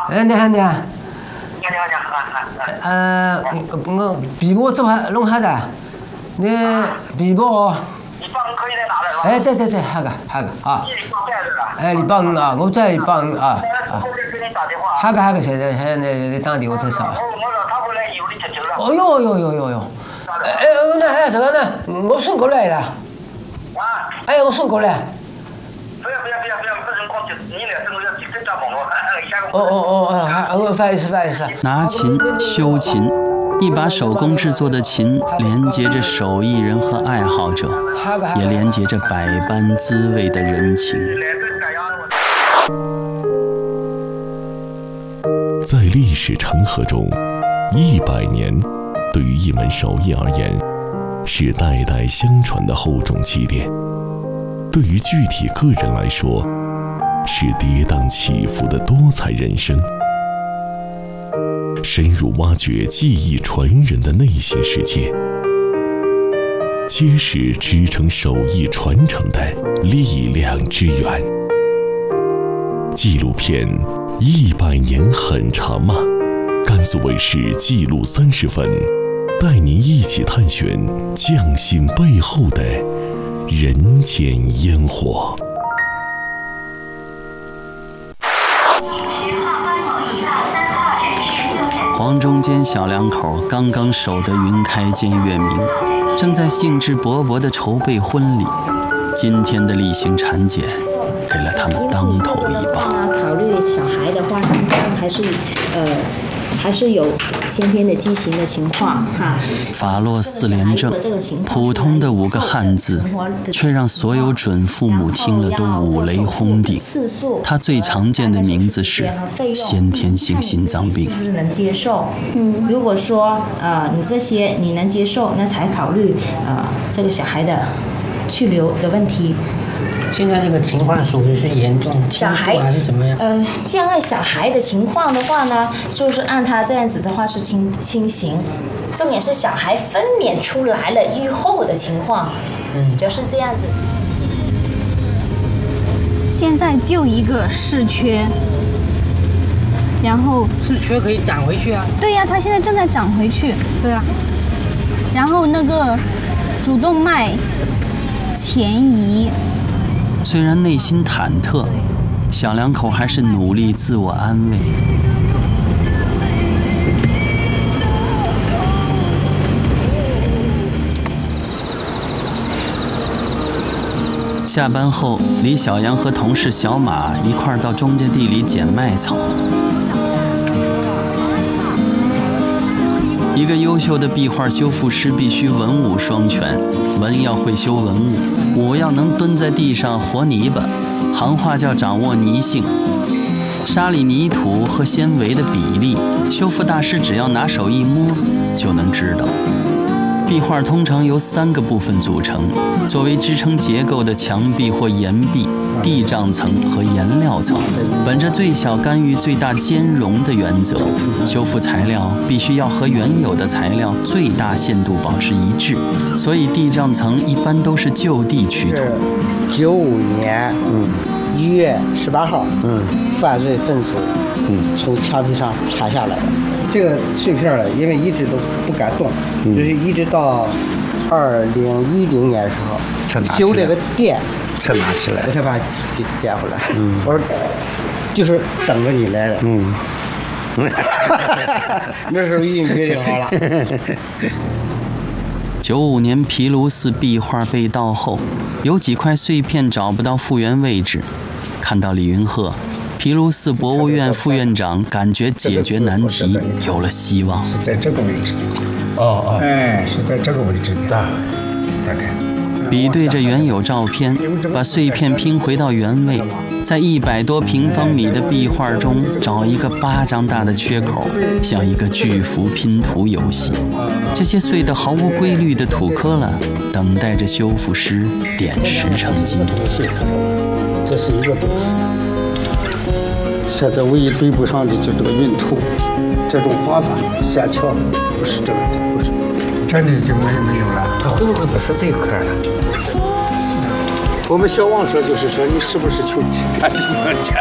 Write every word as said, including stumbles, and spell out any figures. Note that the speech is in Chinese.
哎，你好，你好。 你好，你好， 呃，我皮包这还弄下子，你皮包。 礼拜五可以来拿了是吧？ 哎，对对对，下个下个啊。 礼拜五是吧？ 哎，礼拜五啊，我在礼拜五啊。 啊。我给你打电话。 下个下个，现在现在你你打电话再说。 我我让他回来以后你就走了。 哦哟哟哟哟哟！哎哎，那还有这个呢？我送过来了。 啊？ 哎，我送过来。 不要不要不要不要，这人光就你俩这个要更加忙了，下个。 哦哦哦哦，我不好意思不好意思。 拿琴修琴，一把手工制作的琴，连接着手艺人和爱好者，也连接着百般滋味的人情。 在历史长河中，一百年对于一门手艺而言，是代代相传的厚重积淀；对于具体个人来说，是跌宕起伏的多彩人生。深入挖掘技艺传人的内心世界，揭示支撑手艺传承的力量之源。纪录片《一百年很长吗》？甘肃卫视纪录三十分，带您一起探寻匠心背后的人间烟火。 黄中间小两口刚刚守得云开见月明，正在兴致勃勃地筹备婚礼。今天的例行产检给了他们当头一棒。 考虑小孩的话，心脏还是呃还是有先天的畸形的情况哈。 法洛四联症，普通的五个汉字，却让所有准父母听了都五雷轰顶。他最常见的名字是先天性心脏病。 是不是能接受？嗯，如果说呃你这些你能接受，那才考虑呃这个小孩的去留的问题。 现在这个情况属于是严重轻度还是怎么样？ 呃，现在小孩的情况的话呢，就是按他这样子的话是轻轻型，重点是小孩分娩出来了愈后的情况，嗯，就是这样子。 现在就一个视缺，然后视缺可以长回去啊。 对呀、啊，他现在正在长回去。 对啊。 然后那个主动脉前移。 虽然内心忐忑，小两口还是努力自我安慰。下班后，李小阳和同事小马一块儿到中间地里捡麦草。一个优秀的壁画修复师必须文武双全，文要会修文物，武要能蹲在地上和泥巴，行话叫掌握泥性。沙里泥土和纤维的比例，修复大师只要拿手一摸就能知道。壁画通常由三个部分组成，作为支撑结构的墙壁或岩壁、地障层和颜料层，本着最小干预最大兼容的原则，修复材料必须要和原有的材料最大限度保持一致，所以地障层一般都是就地取土。 九五年嗯一月十八号，嗯，犯罪分子嗯从墙皮上拆下来了。这个碎片呢，因为一直都不敢动，嗯、就是一直到二零一零年的时候修这个电， 才拿起来， 我才把它捡回来。嗯，我说就是等着你来了。嗯，那时候已经决定好了。 九五年毗卢寺壁画被盗后，有几块碎片找不到复原位置。看到李云鹤，毗卢寺博物院副院长感觉解决难题有了希望。 是在这个位置的。哦哦，哎，是在这个位置的。大大概。 比对着原有照片，把碎片拼回到原位，在一百多平方米的壁画中找一个巴掌大的缺口，像一个巨幅拼图游戏。这些碎得毫无规律的土坷了，等待着修复师点石成金。 这是一个东西，现在唯一对不上的就这个晕土，这种画法线条不是这个，不是， 这里就没没有了。 它会不会不是这一块了？ 我们小王说就是说，你是不是去看地方去？